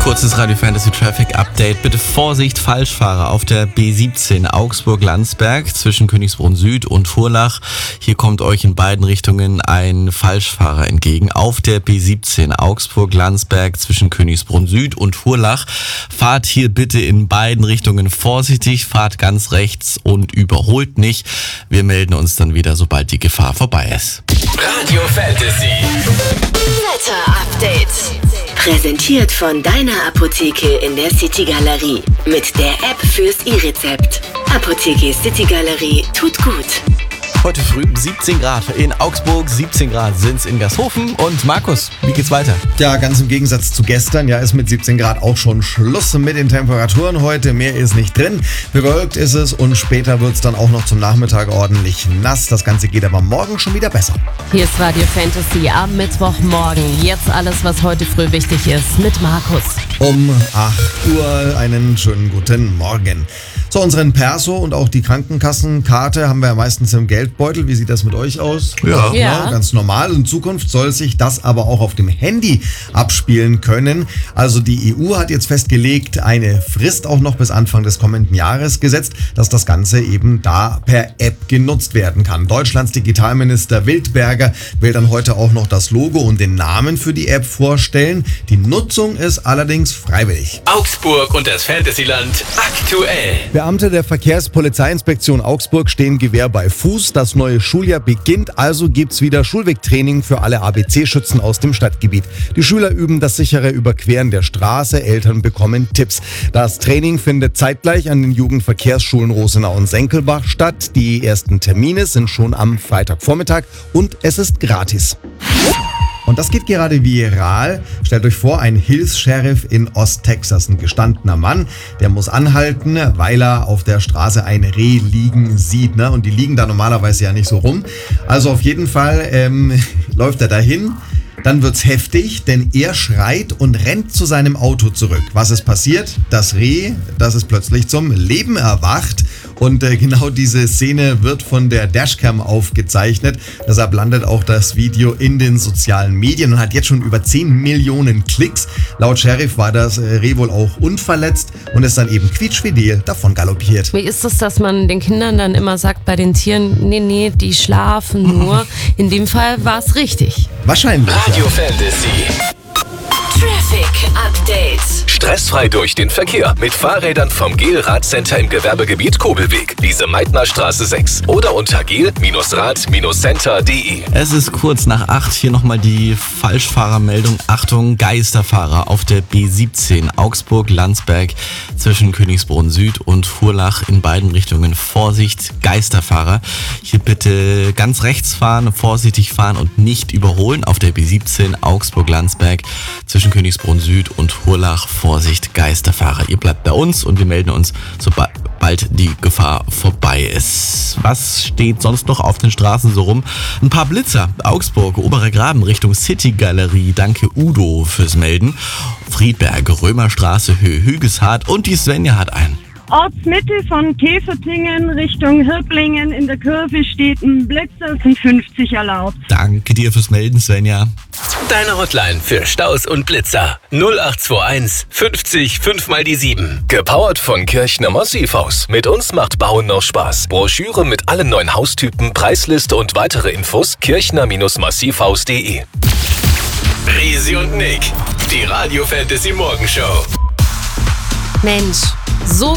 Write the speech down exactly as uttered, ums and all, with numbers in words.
Kurzes Radio Fantasy Traffic Update. Bitte Vorsicht, Falschfahrer auf der B siebzehn Augsburg-Landsberg zwischen Königsbrunn Süd und Furlach. Hier kommt euch in beiden Richtungen ein Falschfahrer entgegen. Auf der B siebzehn Augsburg-Landsberg zwischen Königsbrunn Süd und Furlach. Fahrt hier bitte in beiden Richtungen vorsichtig, fahrt ganz rechts und überholt nicht. Wir melden uns dann wieder, sobald die Gefahr vorbei ist. Radio Fantasy Wetter Update. Präsentiert von deiner Apotheke in der City Galerie. Mit der App fürs E-Rezept. Apotheke City Galerie tut gut. Heute früh siebzehn Grad in Augsburg, siebzehn Grad sind's in Gashofen. Und Markus, wie geht's weiter? Ja, ganz im Gegensatz zu gestern, ja, ist mit siebzehn Grad auch schon Schluss mit den Temperaturen heute. Mehr ist nicht drin. Bewölkt ist es und später wird's dann auch noch zum Nachmittag ordentlich nass. Das Ganze geht aber morgen schon wieder besser. Hier ist Radio Fantasy am Mittwochmorgen. Jetzt alles, was heute früh wichtig ist, mit Markus. Um acht Uhr einen schönen guten Morgen. So, unseren Perso und auch die Krankenkassenkarte haben wir ja meistens im Geldbeutel. Wie sieht das mit euch aus? Ja. Ja. Ganz normal. In Zukunft soll sich das aber auch auf dem Handy abspielen können. Also die E U hat jetzt festgelegt, eine Frist auch noch bis Anfang des kommenden Jahres gesetzt, dass das Ganze eben da per App genutzt werden kann. Deutschlands Digitalminister Wildberger will dann heute auch noch das Logo und den Namen für die App vorstellen. Die Nutzung ist allerdings freiwillig. Augsburg und das Fantasyland aktuell. Beamte der Verkehrspolizeiinspektion Augsburg stehen Gewehr bei Fuß. Das neue Schuljahr beginnt, also gibt's wieder Schulwegtraining für alle A B C-Schützen aus dem Stadtgebiet. Die Schüler üben das sichere Überqueren der Straße, Eltern bekommen Tipps. Das Training findet zeitgleich an den Jugendverkehrsschulen Rosenau und Senkelbach statt. Die ersten Termine sind schon am Freitagvormittag und es ist gratis. Und das geht gerade viral. Stellt euch vor, ein Hilfs-Sheriff in Osttexas, ein gestandener Mann, der muss anhalten, weil er auf der Straße ein Reh liegen sieht. Ne? Und die liegen da normalerweise ja nicht so rum. Also auf jeden Fall ähm, läuft er dahin. Dann wird's heftig, denn er schreit und rennt zu seinem Auto zurück. Was ist passiert? Das Reh, das ist plötzlich zum Leben erwacht. Und äh, genau diese Szene wird von der Dashcam aufgezeichnet. Deshalb landet auch das Video in den sozialen Medien und hat jetzt schon über zehn Millionen Klicks. Laut Sheriff war das äh, Reh wohl auch unverletzt und ist dann eben quietschfidel davon galoppiert. Wie ist es, dass man den Kindern dann immer sagt bei den Tieren, nee, nee, die schlafen nur. In dem Fall war es richtig. Wahrscheinlich. Radio Fantasy. Traffic Update. Stressfrei durch den Verkehr mit Fahrrädern vom Gel-Rad-Center im Gewerbegebiet Kobelweg, Lise-Meitner-Straße sechs oder unter gel Rad Center punkt de. Es ist kurz nach acht. Hier nochmal die Falschfahrermeldung. Achtung, Geisterfahrer auf der B siebzehn Augsburg-Landsberg zwischen Königsbrunn Süd und Furlach in beiden Richtungen. Vorsicht, Geisterfahrer. Hier bitte ganz rechts fahren, vorsichtig fahren und nicht überholen auf der B siebzehn Augsburg-Landsberg zwischen Königsbrunn Süd und Furlach. Vorsicht, Geisterfahrer. Ihr bleibt bei uns und wir melden uns, sobald die Gefahr vorbei ist. Was steht sonst noch auf den Straßen so rum? Ein paar Blitzer. Augsburg, Oberer Graben Richtung City Galerie. Danke Udo fürs Melden. Friedberg, Römerstraße, Höhe Hügeshardt und die Svenja hat einen. Ortsmitte von Käfertingen Richtung Hirblingen in der Kurve steht ein Blitzer, sind fünfzig erlaubt. Danke dir fürs Melden, Svenja. Deine Hotline für Staus und Blitzer. null acht zwei eins fünfzig fünf mal die sieben. Gepowert von Kirchner Massivhaus. Mit uns macht Bauen noch Spaß. Broschüre mit allen neuen Haustypen, Preisliste und weitere Infos kirchner Massivhaus punkt de. Risi und Nick, die Radio Fantasy Morgenshow. Mensch, so